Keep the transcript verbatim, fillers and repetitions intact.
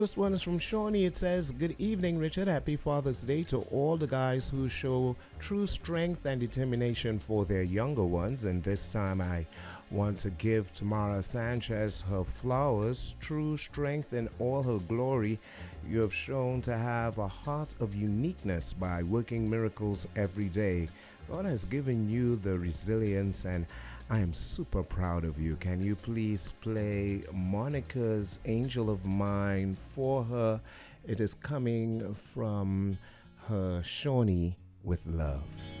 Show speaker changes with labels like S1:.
S1: First one is from Shawnee. It says, "Good evening, Richard. Happy Father's Day to all the guys who show true strength and determination for their younger ones. And this time I want to give Tamara Sanchez her flowers. True strength in all her glory. You have shown to have a heart of uniqueness by working miracles every day. God has given you the resilience, and I am super proud of you. Can you please play Monica's Angel of Mine for her? It is coming from her Shawnee with love."